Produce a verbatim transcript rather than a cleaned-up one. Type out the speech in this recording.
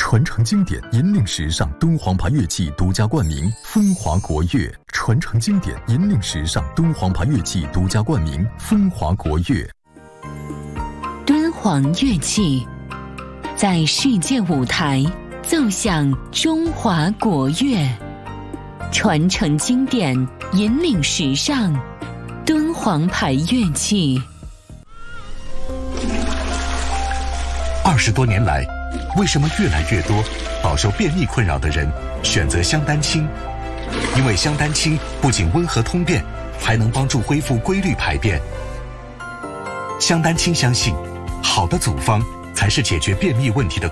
传承经典，引领时尚，敦煌牌乐器独家冠名，风华国乐。传承经典，引领时尚，敦煌牌乐器独家冠名，风华国乐。 敦煌乐器在世界舞台奏响中华国乐，传承经典，引领时尚，敦煌牌乐器。 二十多年来，为什么越来越多饱受便秘困扰的人选择香丹青？因为香丹青不仅温和通便，还能帮助恢复规律排便。香丹青相信，好的组方才是解决便秘问题的